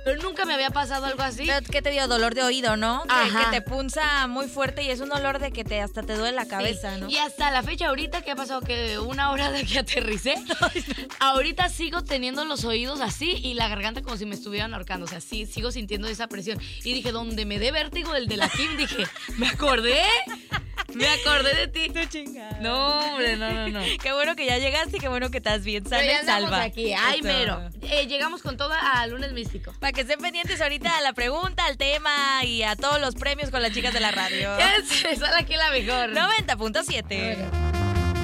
Pero nunca me había pasado algo así. Pero ¿qué te dio? Dolor de oído, ¿no? Ajá. Que te punza muy fuerte y es un olor de que hasta te duele la cabeza, Sí. ¿no? Y hasta la fecha ahorita, ¿qué ha pasado? Que una hora de que aterricé, ahorita sigo teniendo los oídos así y la garganta como si me estuvieran ahorcando. O sea, sí, sigo sintiendo esa presión. Y dije, donde me dé vértigo el de la Kim, dije, me acordé de ti. Tu chingada. No, hombre, no. Qué bueno que ya llegaste y qué bueno que estás bien sana Pero ya y andamos salva. aquí, ay, Eso. mero. Llegamos con toda a Lunes Místico. Para que estén pendientes ahorita a la pregunta, al tema y a todos los premios con las chicas de la radio. Sale aquí la mejor. 90.7.